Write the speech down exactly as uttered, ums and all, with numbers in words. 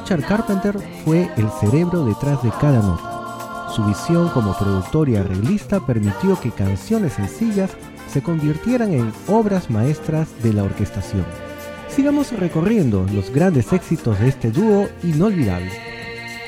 Richard Carpenter fue el cerebro detrás de cada nota. Su visión como productor y arreglista permitió que canciones sencillas se convirtieran en obras maestras de la orquestación. Sigamos recorriendo los grandes éxitos de este dúo inolvidable.